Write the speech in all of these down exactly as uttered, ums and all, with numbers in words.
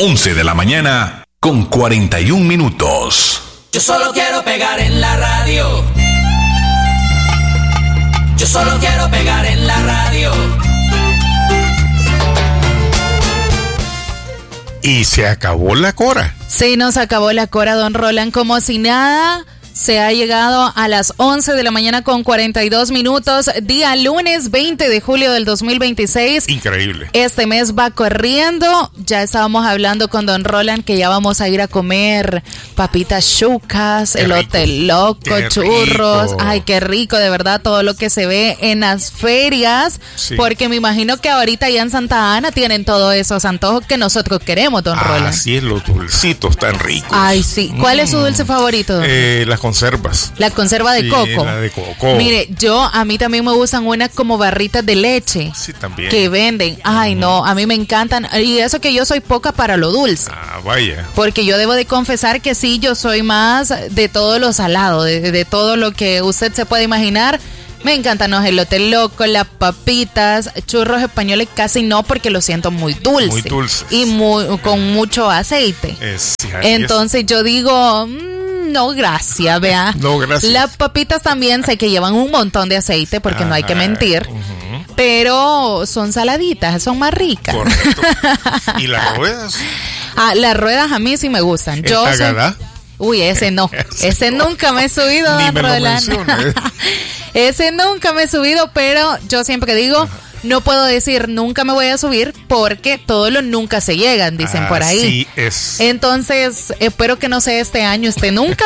once de la mañana con cuarenta y un minutos. Yo solo quiero pegar en la radio. Yo solo quiero pegar en la radio. Y se acabó la cora. Sí, nos acabó la cora, don Roland, como si nada. Se ha llegado a las once de la mañana con cuarenta y dos minutos, día lunes veinte de julio del dos mil veintiséis. Increíble. Este mes va corriendo. Ya estábamos hablando con don Roland que ya vamos a ir a comer papitas chucas, Qué elote rico. loco, Qué churros. rico. Ay, qué rico, de verdad, todo lo que se ve en las ferias. Sí. Porque me imagino que ahorita ya en Santa Ana tienen todos esos antojos que nosotros queremos, don Roland. Así es, los dulcitos tan ricos. Ay, sí. ¿Cuál es su dulce favorito, don? Eh, las conservas. La conserva de Sí, coco. la de coco. Mire, yo, a mí también me gustan unas como barritas de leche. Sí, también. Que venden. Ay, no, a mí me encantan. Y eso que yo soy poca para lo dulce. Ah, vaya. Porque yo debo de confesar que sí, yo soy más de todo lo salado, de, de todo lo que usted se puede imaginar. Me encantan los elotes locos, las papitas, churros españoles casi no porque lo siento muy dulce. Muy dulces. Y muy, con mucho aceite. Es, sí, así Entonces yo digo, mmm, no gracias, vea. No, gracias. Las papitas también sé que llevan un montón de aceite porque no hay que Ajá, mentir. ujú. Pero son saladitas, son más ricas. es. Correcto. ¿Y las ruedas? Ah, las ruedas a mí sí me gustan. Yo ¿El soy- tagadá? Uy, ese no. Ese Ese no. nunca me he subido, Ni don me lo Roland. menciones. Ese nunca me he subido, pero yo siempre digo, no puedo decir nunca me voy a subir porque todos los nunca se llegan, dicen por ahí. Así es. Entonces, espero que no sea este año, este nunca.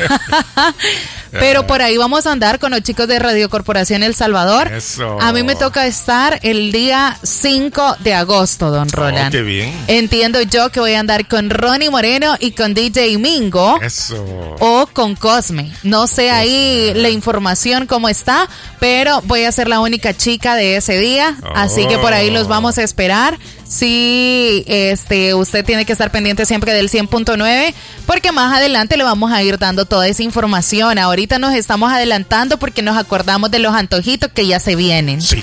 Pero por ahí vamos a andar con los chicos de Radio Corporación El Salvador. Eso. A mí me toca estar el día cinco de agosto, don Roland. Oh, qué bien. Entiendo yo que voy a andar con Ronnie Moreno y con D J Mingo. Eso. O con Cosme. No sé ahí la información cómo está, pero voy a ser la única chica de ese día. Así que por ahí los vamos a esperar. Sí, este, usted tiene que estar pendiente siempre del cien punto nueve, porque más adelante le vamos a ir dando toda esa información. Ahorita nos estamos adelantando porque nos acordamos de los antojitos que ya se vienen. Sí.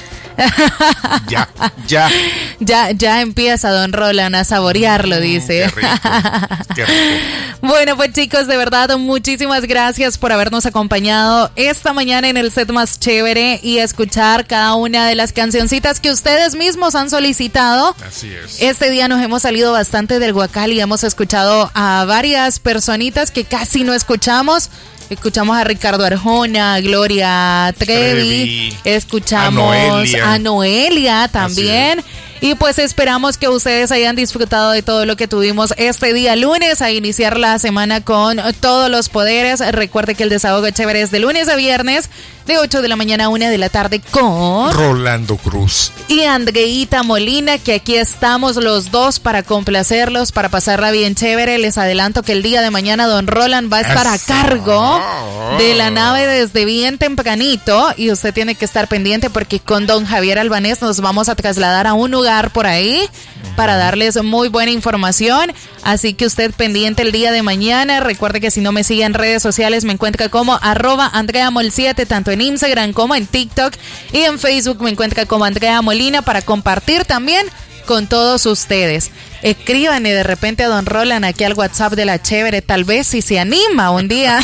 Ya, ya. Ya, ya empieza don Roland a saborearlo, dice. Qué rico, qué rico. Bueno, pues chicos, de verdad, muchísimas gracias por habernos acompañado esta mañana en el set más chévere y escuchar cada una de las cancioncitas que ustedes mismos han solicitado. Así es. Este día nos hemos salido bastante del Guacal y hemos escuchado a varias personitas que casi no escuchamos. Escuchamos a Ricardo Arjona, a Gloria Trevi, Trevi, escuchamos a Noelia. a Noelia también. Y pues esperamos que ustedes hayan disfrutado de todo lo que tuvimos este día lunes, a iniciar la semana con todos los poderes. Recuerde que el desahogo chévere es de lunes a viernes, de ocho de la mañana a una de la tarde con Rolando Cruz y Andreita Molina, que aquí estamos los dos para complacerlos, para pasarla bien chévere. Les adelanto que el día de mañana don Roland va a estar a Eso. cargo de la nave desde bien tempranito y usted tiene que estar pendiente porque con don Javier Albanés nos vamos a trasladar a un lugar por ahí para darles muy buena información, así que usted pendiente el día de mañana. Recuerde que si no me sigue en redes sociales me encuentra como arroba Andrea Mol siete, tanto en Instagram como en TikTok, y en Facebook me encuentra como Andrea Molina para compartir también con todos ustedes. Escríbanle de repente a don Roland aquí al WhatsApp de la chévere, tal vez si se anima un día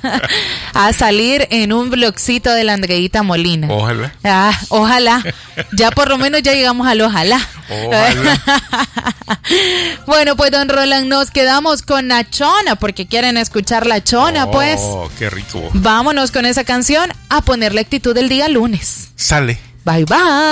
a salir en un blogcito de la Andreita Molina. Ojalá. Ah, ojalá. Ya por lo menos ya llegamos al ojalá. Ojalá. Bueno, pues don Roland, nos quedamos con la chona porque quieren escuchar la chona, pues. Oh, qué rico. Vámonos con esa canción a poner la actitud del día lunes. Sale. Bye bye.